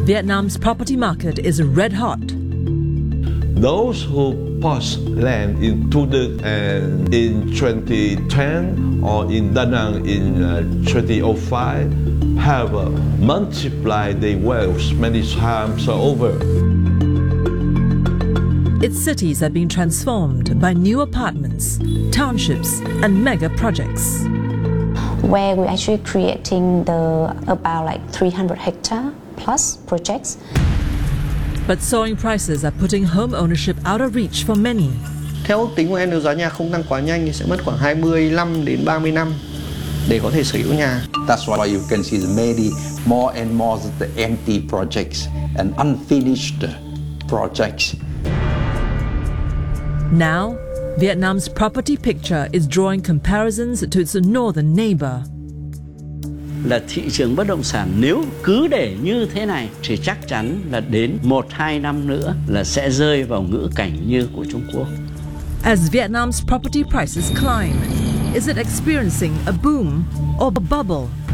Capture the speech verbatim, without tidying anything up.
Vietnam's property market is red hot. Those who bought land in Thu Duc and in twenty ten or in Da Nang in uh, twenty oh five have uh, multiplied their wealth many times over. Its cities are being transformed by new apartments, townships and mega projects. Where we're actually creating the about like three hundred hectare plus projects. But soaring prices are putting home ownership out of reach for many. Theo ước tính của em, nếu giá nhà không tăng quá nhanh thì sẽ mất khoảng hai mươi lăm đến ba mươi năm để có thể sở hữu nhà. That's why you can see many more and more of the empty projects and unfinished projects. Now, Vietnam's property picture is drawing comparisons to its northern neighbor. Là thị trường bất động sản nếu cứ để như thế này thì chắc chắn là đến một hai năm nữa là sẽ rơi vào ngữ cảnh như của Trung Quốc. As Vietnam's property prices climb, is it experiencing a boom or a bubble?